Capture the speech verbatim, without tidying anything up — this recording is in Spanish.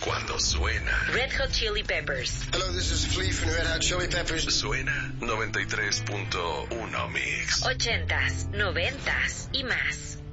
cuando suena Red Hot Chili Peppers. Hello, this is Flea from Red Hot Chili Peppers. Suena noventa y tres punto uno Mix. Ochentas, noventas y más.